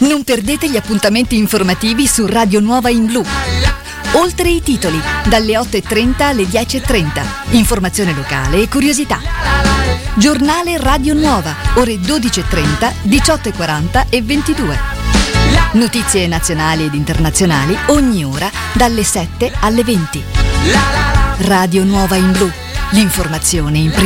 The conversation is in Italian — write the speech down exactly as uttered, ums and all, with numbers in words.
Non perdete gli appuntamenti informativi su Radio Nuova in Blu. Oltre i titoli, dalle otto e trenta alle dieci e trenta. Informazione locale e curiosità. Giornale Radio Nuova, ore dodici e trenta, diciotto e quaranta e ventidue. Notizie nazionali ed internazionali ogni ora dalle sette alle venti. Radio Nuova in Blu. L'informazione in prima.